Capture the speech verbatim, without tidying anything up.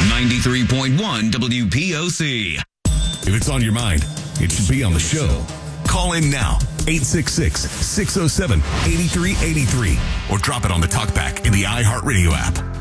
ninety-three point one W P O C. If it's on your mind, it should be on the show. Call in now, eight six six, six oh seven, eight three eight three, or drop it on the talkback in the iHeartRadio app.